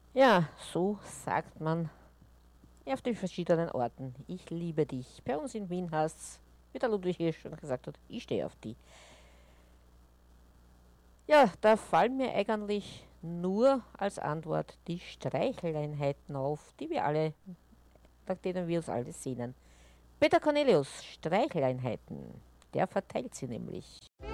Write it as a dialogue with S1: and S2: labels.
S1: Ja, so sagt man auf den verschiedenen Orten. Ich liebe dich. Bei uns in Wien heißt es, wie der Ludwig hier schon gesagt hat, ich stehe auf die. Ja, da fallen mir eigentlich nur als Antwort die Streicheleinheiten auf, die wir alle, nach denen wir uns alle sehnen. Peter Cornelius, Streicheleinheiten. Der verteilt sie nämlich.